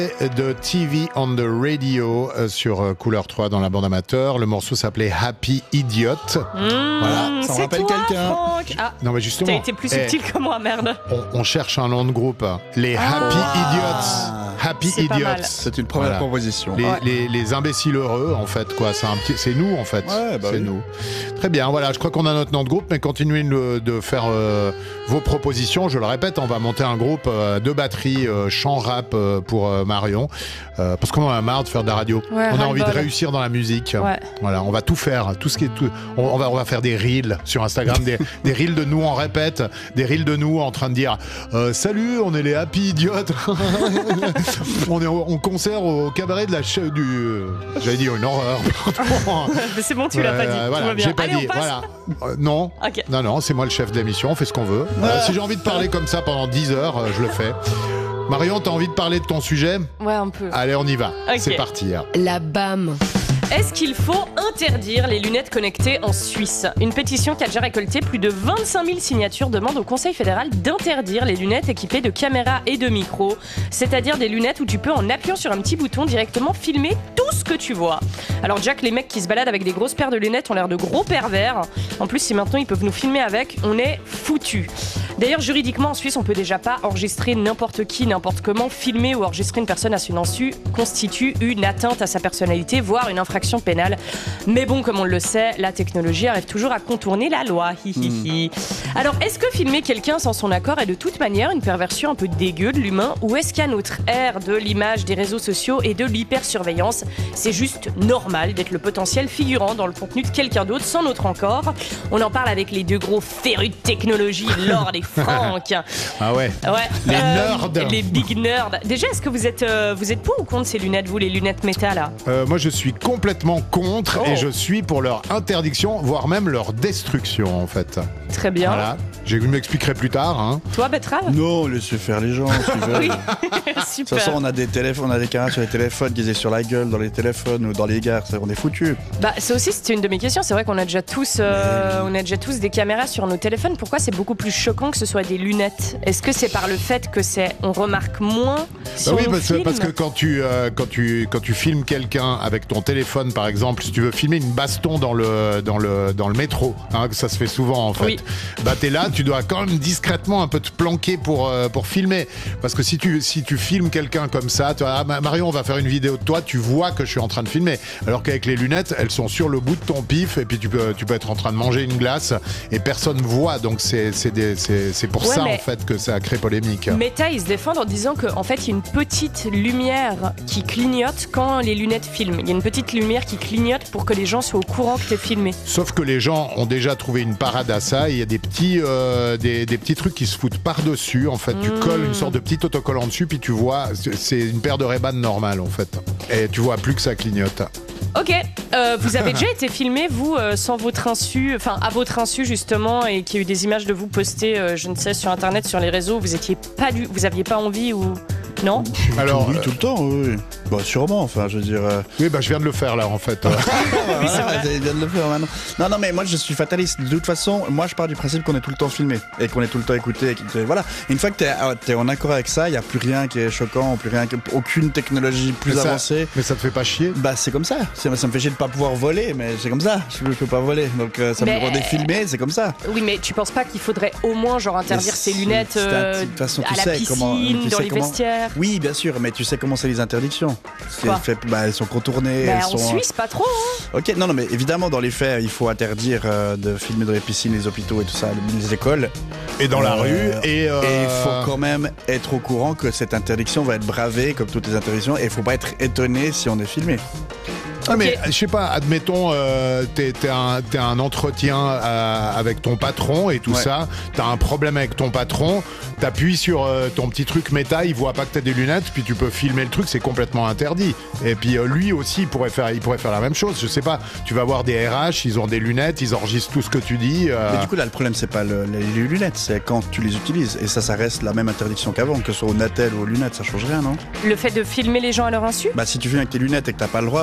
De TV on the Radio sur Couleur 3 dans la bande amateur. Le morceau s'appelait Happy Idiot. Voilà, ça rappelle quelqu'un. Ah, non mais justement, t'as été plus subtil que moi, merde. On cherche un nom de groupe. Les Happy Idiots. Happy C'est Idiots. C'est une première proposition. Les imbéciles heureux, en fait, quoi. C'est nous, en fait. Ouais, bah c'est nous. Très bien, voilà. Je crois qu'on a notre nom de groupe, mais continuez de faire vos propositions. Je le répète, on va monter un groupe de batterie, chant rap pour Marion, parce qu'on en a marre de faire de la radio. Ouais, on a envie de réussir dans la musique. Ouais. Voilà, on va tout faire, tout ce qui est tout. On va faire des reels sur Instagram, des reels de nous en répète, des reels de nous en train de dire salut, on est les Happy Idiots. On est en concert au cabaret de la j'allais dire une horreur. Mais c'est bon, tu l'as pas dit. Voilà, tout va bien. j'ai pas Allez, dit. on passe. Voilà. Non. Okay. Non, c'est moi le chef de l'émission. On fait ce qu'on veut. Si j'ai envie de parler comme ça pendant 10 heures, je le fais. Marion, t'as envie de parler de ton sujet ? Ouais, un peu. Allez, on y va. Okay. C'est parti. La BAM. Est-ce qu'il faut interdire les lunettes connectées en Suisse ? Une pétition qui a déjà récolté plus de 25 000 signatures demande au Conseil fédéral d'interdire les lunettes équipées de caméras et de micros, c'est-à-dire des lunettes où tu peux, en appuyant sur un petit bouton, directement filmer tout ce que tu vois. Alors Jack, les mecs qui se baladent avec des grosses paires de lunettes ont l'air de gros pervers. En plus, si maintenant ils peuvent nous filmer avec, on est foutus. D'ailleurs, juridiquement, en Suisse, on peut déjà pas enregistrer n'importe qui, n'importe comment. Filmer ou enregistrer une personne à son insu constitue une atteinte à sa personnalité, voire une infraction pénale. Mais bon, comme on le sait, la technologie arrive toujours à contourner la loi. Alors, est-ce que filmer quelqu'un sans son accord est de toute manière une perversion un peu dégueu de l'humain, ou est-ce qu'à notre ère de l'image, des réseaux sociaux et de l'hypersurveillance, c'est juste normal d'être le potentiel figurant dans le contenu de quelqu'un d'autre sans notre accord ? On en parle avec les deux gros férus de technologie, Lord et Franck. Ah ouais. Les nerds. Les big nerds. Déjà, est-ce que vous êtes pour ou contre ces lunettes, vous, les lunettes méta là ? Moi, je suis complètement contre et je suis pour leur interdiction, voire même leur destruction, en fait. Très bien. Voilà. Je m'expliquerai plus tard. Hein. Toi, Betrave ? Non, laissez faire les gens. Oui. De toute Super. façon, on a des caméras sur les téléphones qui sont sur la gueule dans les téléphones ou dans les gares. On est foutus. Bah, ça aussi, c'était une de mes questions. C'est vrai qu'on a déjà tous des caméras sur nos téléphones. Pourquoi c'est beaucoup plus choquant que ce soit des lunettes ? Est-ce que c'est par le fait que on remarque moins si on filme ? Parce que quand tu filmes quelqu'un avec ton téléphone, par exemple, si tu veux filmer une baston dans le métro, hein, ça se fait souvent en fait. Oui. Bah t'es là, tu dois quand même discrètement un peu te planquer pour filmer, parce que si tu filmes quelqu'un comme ça, Marion, on va faire une vidéo de toi, tu vois que je suis en train de filmer, alors qu'avec les lunettes, elles sont sur le bout de ton pif, et puis tu peux être en train de manger une glace et personne voit, donc c'est pour ça en fait que ça a créé polémique. Meta, ils se défendent en disant qu'en fait, il y a une petite lumière qui clignote quand les lunettes filment. Il y a une petite lumière qui clignote pour que les gens soient au courant que t'es filmé. Sauf que les gens ont déjà trouvé une parade à ça. Il y a des petits trucs qui se foutent par-dessus. En fait, tu colles une sorte de petit autocollant dessus, puis tu vois, c'est une paire de Ray-Ban normale, en fait. Et tu vois plus que ça clignote. Ok, vous avez déjà été filmé, vous, sans votre insu, enfin à votre insu justement, et qu'il y a eu des images de vous postées, je ne sais, sur internet, sur les réseaux, vous aviez pas envie ou non ? Alors, oui, tout le temps, oui. Bah, sûrement, enfin, je veux dire. Oui, bah, je viens de le faire là, en fait. Oui, c'est vrai. Il vient de le faire maintenant. Non, mais moi, je suis fataliste. De toute façon, moi, je pars du principe qu'on est tout le temps filmé et qu'on est tout le temps écouté. Voilà. Une fois que t'es en accord avec ça, il y a plus rien qui est choquant, aucune technologie plus avancée. Mais ça te fait pas chier ? Bah, c'est comme ça. Ça me fait chier de pas pouvoir voler, mais c'est comme ça. Je peux pas voler, donc ça me rend filmer, c'est comme ça. Oui, mais tu penses pas qu'il faudrait au moins genre interdire ces lunettes de toute façon, à la piscine, dans les vestiaires ? Oui, bien sûr, mais tu sais comment c'est les interdictions. Elles sont contournées. En Suisse, pas trop. Hein. Ok, non, mais évidemment, dans les faits, il faut interdire de filmer dans les piscines, les hôpitaux et tout ça, les écoles. Et dans la rue. Et il faut quand même être au courant que cette interdiction va être bravée, comme toutes les interdictions, et il faut pas être étonné si on est filmé. Ah, mais je sais pas, admettons, t'es un entretien avec ton patron et tout ça, t'as un problème avec ton patron, t'appuies sur ton petit truc méta, il voit pas que t'as des lunettes, puis tu peux filmer le truc, c'est complètement interdit. Et puis lui aussi, il pourrait faire la même chose, je sais pas, tu vas voir des RH, ils ont des lunettes, ils enregistrent tout ce que tu dis. Mais du coup là, le problème c'est pas les lunettes, c'est quand tu les utilises, et ça reste la même interdiction qu'avant, que ce soit au Natel ou aux lunettes, ça change rien, non ? Le fait de filmer les gens à leur insu ? Bah si tu filmes avec tes lunettes et que t'as pas le droit, bah t'as pas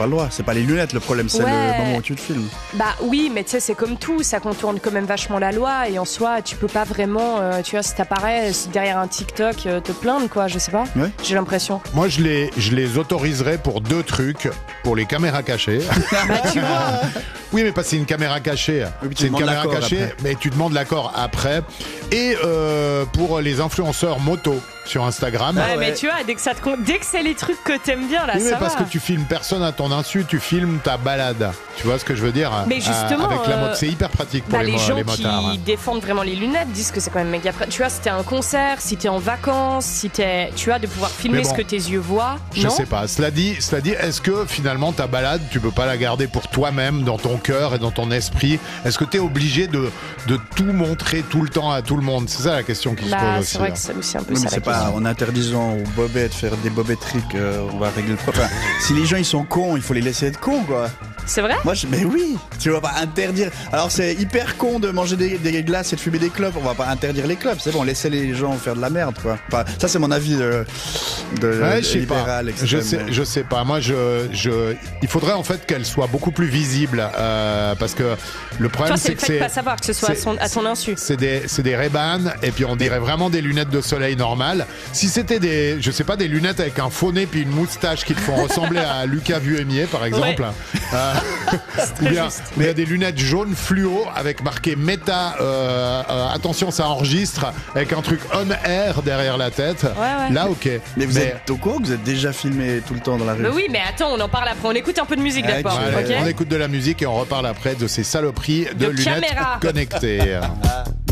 le droit. C'est pas les lunettes le problème, c'est le moment où tu te filmes. Bah oui, mais tu sais, c'est comme tout, ça contourne quand même vachement la loi et en soi, tu peux pas vraiment, tu vois, si t'apparais derrière un TikTok, te plaindre, quoi, je sais pas. Ouais. J'ai l'impression. Moi, je les autoriserais pour 2 trucs. Pour les caméras cachées. Bah, tu vois. Oui, mais pas c'est une caméra cachée. Oui, c'est une caméra cachée, après. Mais tu demandes l'accord après. Et pour les influenceurs moto sur Instagram. Ouais, mais tu vois, dès que c'est les trucs que t'aimes bien, là, oui, ça mais parce que tu filmes personne à ton insu, tu filmes ta balade. Tu vois ce que je veux dire? Mais justement, avec la moto, c'est hyper pratique pour les gens motards. qui défendent vraiment les lunettes disent que c'est quand même méga. Tu vois, si t'es à un concert, si t'es en vacances, si t'es, tu vois, de pouvoir filmer ce que tes yeux voient. Je sais pas. Cela dit, est-ce que finalement ta balade, tu peux pas la garder pour toi-même, dans ton cœur et dans ton esprit? Est-ce que t'es obligé de tout montrer tout le temps à tout le monde? C'est ça la question qui se pose aussi. C'est vrai que c'est aussi un peu ça. Mais c'est pas en interdisant aux bobets de faire des bobetteries qu'on va régler le problème. Enfin, si les gens ils sont cons, il faut les laisser être cons, quoi. C'est vrai? Mais oui, tu vas pas interdire. Alors c'est hyper con de manger des glaces et de fumer des clopes. On va pas interdire les clopes. C'est bon, laissez les gens faire de la merde, quoi. Enfin, ça c'est mon avis de libéral. Je sais pas. Moi, il faudrait en fait qu'elle soit beaucoup plus visible parce que le problème c'est que c'est pas savoir que ce soit à ton insu. C'est des Ray-Ban et puis on dirait vraiment des lunettes de soleil normales. Si c'était des lunettes avec un faux nez puis une moustache qui te font ressembler à Lucas Vuémier par exemple. Ouais. Ou bien il y a des lunettes jaunes fluo avec marqué méta. Attention, ça enregistre avec un truc on air derrière la tête. Ouais. Là, ok. Mais vous êtes au courant que vous êtes déjà filmé tout le temps dans la rue? Mais oui, mais attends, on en parle après. On écoute un peu de musique d'abord. On écoute de la musique et on reparle après de ces saloperies de lunettes connectées.